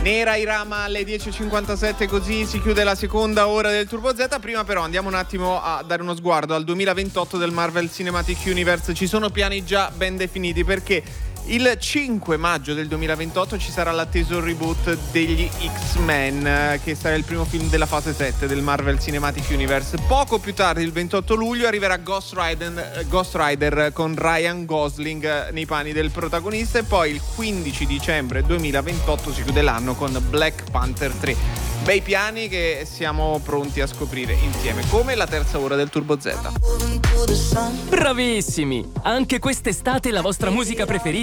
Nera Irama alle 10.57, così si chiude la seconda ora del Turbo Z. Prima però andiamo un attimo a dare uno sguardo al 2028 del Marvel Cinematic Universe. Ci sono piani già ben definiti, perché il 5 maggio del 2028 ci sarà l'atteso reboot degli X-Men, che sarà il primo film della fase 7 del Marvel Cinematic Universe. Poco più tardi, il 28 luglio, arriverà Ghost Rider con Ryan Gosling nei panni del protagonista, e poi il 15 dicembre 2028 si chiude l'anno con Black Panther 3. Bei piani che siamo pronti a scoprire insieme, come la terza ora del Turbo Z. Bravissimi! Anche quest'estate la vostra musica preferita